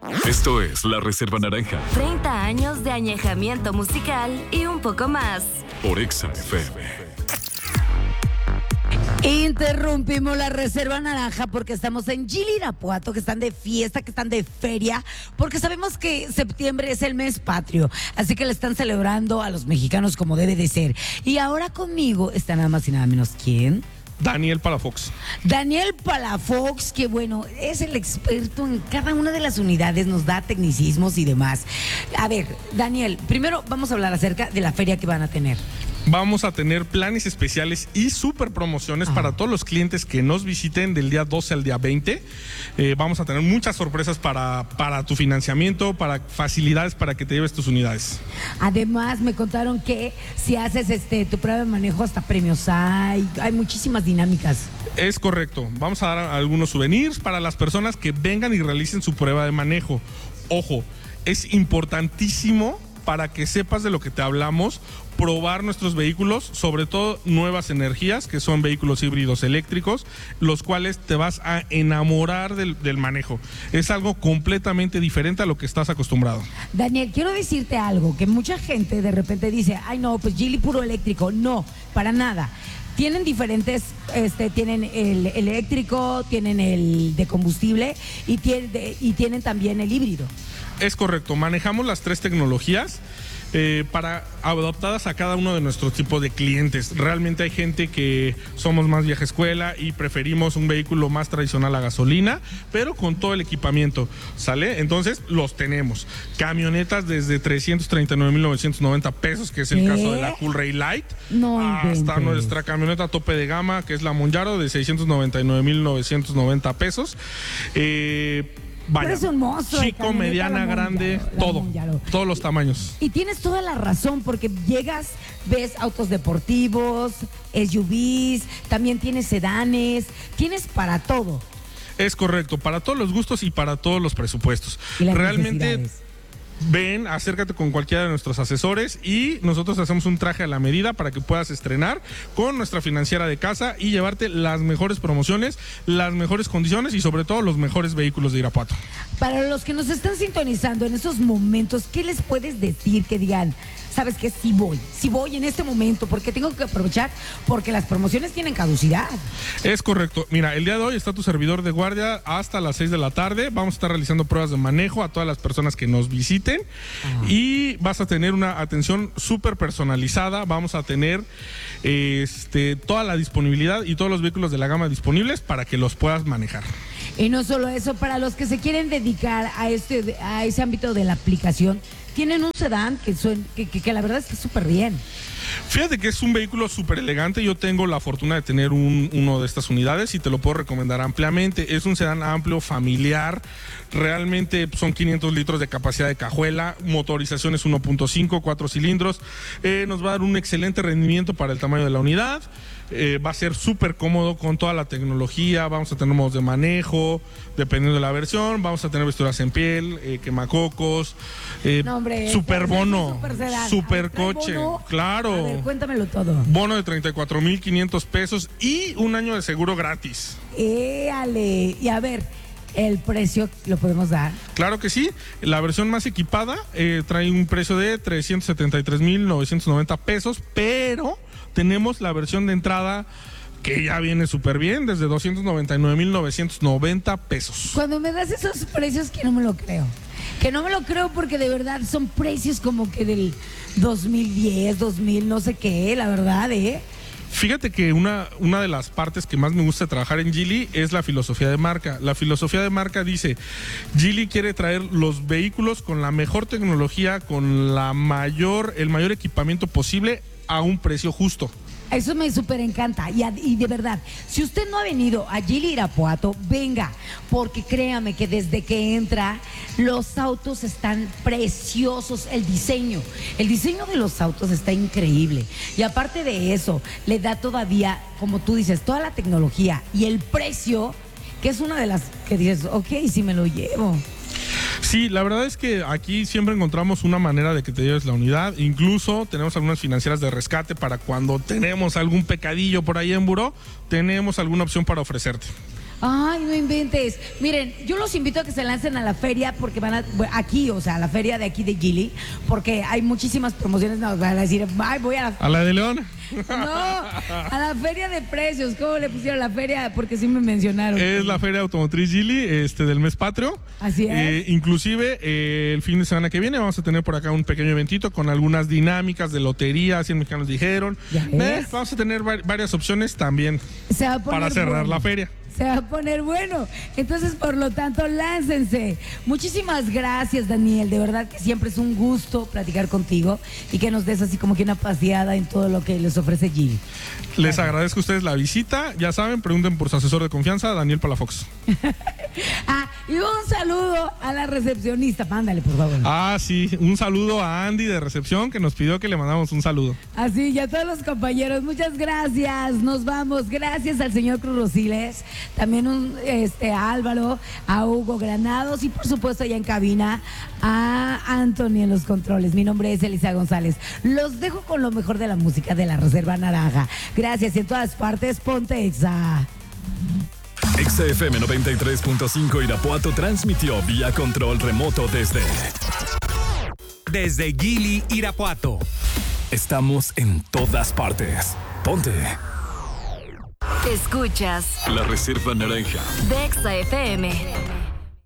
Esto es La Reserva Naranja 30 años de añejamiento musical y un poco más. por Exa FM. Interrumpimos la Reserva Naranja porque estamos en Gili, Irapuato, que están de fiesta, que están de feria, porque sabemos que septiembre es el mes patrio, así que le están celebrando a los mexicanos como debe de ser. Y ahora conmigo está nada más y nada menos, ¿quién? Daniel Palafox. Daniel Palafox, que bueno, es el experto en cada una de las unidades, nos da tecnicismos y demás. A ver, Daniel, primero vamos a hablar acerca de la feria que van a tener. Vamos a tener planes especiales y super promociones para todos los clientes que nos visiten del día 12 al día 20. Vamos a tener muchas sorpresas para tu financiamiento, para facilidades para que te lleves tus unidades. Además, me contaron que si haces tu prueba de manejo, hasta premios hay muchísimas dinámicas. Es correcto. Vamos a dar algunos souvenirs para las personas que vengan y realicen su prueba de manejo. Ojo, es importantísimo para que sepas de lo que te hablamos, probar nuestros vehículos, sobre todo nuevas energías, que son vehículos híbridos eléctricos, los cuales te vas a enamorar del manejo. Es algo completamente diferente a lo que estás acostumbrado. Daniel, quiero decirte algo, que mucha gente de repente dice, ay no, pues Geely puro eléctrico. No, para nada. Tienen diferentes, tienen el eléctrico, tienen el de combustible y tienen también el híbrido. Es correcto, manejamos las tres tecnologías para adaptadas a cada uno de nuestros tipos de clientes. Realmente hay gente que somos más vieja escuela y preferimos un vehículo más tradicional a gasolina, pero con todo el equipamiento, ¿sale? Entonces los tenemos. Camionetas desde 339,990 pesos, que es el caso de la Cool Light, no hasta inventes. nuestra camioneta tope de gama, que es la Monjaro, de 699,990 pesos. Vaya, Pero es un monstruo de chico, camioneta, mediana, la grande, Monjaro, la todo, Monjaro. todos los tamaños. Y tienes toda la razón, porque llegas, ves autos deportivos, SUVs, también tienes sedanes, tienes para todo. Es correcto, para todos los gustos y para todos los presupuestos. Y las Realmente necesidades. ven, acércate con cualquiera de nuestros asesores y nosotros hacemos un traje a la medida para que puedas estrenar con nuestra financiera de casa y llevarte las mejores promociones, las mejores condiciones y sobre todo los mejores vehículos de Irapuato. Para los que nos están sintonizando en esos momentos, ¿qué les puedes decir que digan? ¿Sabes qué? Sí voy en este momento, porque tengo que aprovechar, porque las promociones tienen caducidad. Es correcto. Mira, el día de hoy está tu servidor de guardia hasta las 6 de la tarde. Vamos a estar realizando pruebas de manejo a todas las personas que nos visiten y vas a tener una atención súper personalizada. Vamos a tener toda la disponibilidad y todos los vehículos de la gama disponibles para que los puedas manejar. Y no solo eso, para los que se quieren dedicar a ese ámbito de la aplicación, tienen un sedán que la verdad es que es súper bien. Fíjate que es un vehículo súper elegante. Yo tengo la fortuna de tener uno de estas unidades y te lo puedo recomendar ampliamente. Es un sedán amplio, familiar. Realmente son 500 litros de capacidad de cajuela. Motorización es 1.5, 4 cilindros. Nos va a dar un excelente rendimiento para el tamaño de la unidad. Va a ser súper cómodo con toda la tecnología. Vamos a tener modos de manejo, dependiendo de la versión. Vamos a tener vestiduras en piel, quemacocos. No, hombre, super bono, super sedán. super ¿Trae coche. bono? Claro. A ver, cuéntamelo todo. Bono de 34,500 pesos y un año de seguro gratis. ¡Éale! Y a ver, ¿el precio lo podemos dar? Claro que sí. La versión más equipada trae un precio de 373,990 pesos, pero tenemos la versión de entrada que ya viene súper bien, desde 299,990 pesos. Cuando me das esos precios, que no me lo creo. Que no me lo creo, porque de verdad son precios como que del 2010, 2000, no sé qué, la verdad, Fíjate que una de las partes que más me gusta trabajar en Geely es la filosofía de marca. La filosofía de marca dice, Geely quiere traer los vehículos con la mejor tecnología, con el mayor equipamiento posible a un precio justo. Eso me súper encanta. Y de verdad, si usted no ha venido a Geely Irapuato, venga, porque créame que desde que entra, los autos están preciosos. El diseño de los autos está increíble. Y aparte de eso, le da todavía, como tú dices, toda la tecnología y el precio, que es una de las que dices, ok, sí me lo llevo. Sí, la verdad es que aquí siempre encontramos una manera de que te lleves la unidad. Incluso tenemos algunas financieras de rescate para cuando tenemos algún pecadillo por ahí en buró, tenemos alguna opción para ofrecerte. Ay, no inventes. Miren, yo los invito a que se lancen a la feria porque van a, aquí, o sea, a la feria de aquí de Gili, porque hay muchísimas promociones. Nos van a decir, ay, voy a la... ¿A la de León? No, a la feria de precios. ¿Cómo le pusieron la feria? Porque sí me mencionaron. Es la Feria Automotriz Gili, del mes patrio. Así es. Inclusive, el fin de semana que viene vamos a tener por acá un pequeño eventito con algunas dinámicas de lotería, 100 mexicanos dijeron. ¿Ya ves? Vamos a tener varias opciones también Se va a poner para cerrar bueno. la feria. Se va a poner bueno. Entonces, por lo tanto, láncense. Muchísimas gracias, Daniel. De verdad que siempre es un gusto platicar contigo y que nos des así como que una paseada en todo lo que les ofrece Gili. Les agradezco a ustedes la visita. Ya saben, pregunten por su asesor de confianza, Daniel Palafox. Y un saludo a la recepcionista. Mándale, por favor. Sí, un saludo a Andy de recepción que nos pidió que le mandamos un saludo. Así, y a todos los compañeros, muchas gracias. Nos vamos. Gracias al señor Cruz Rosiles, también a Álvaro, a Hugo Granados y por supuesto allá en cabina a Anthony en los controles. Mi nombre es Elisa González. Los dejo con lo mejor de la música de la Reserva Naranja. Gracias y en todas partes, ponte Exa. Exa FM 93.5 Irapuato transmitió vía control remoto desde Gili, Irapuato. Estamos en todas partes. Ponte. Escuchas La Reserva Naranja de Exa FM.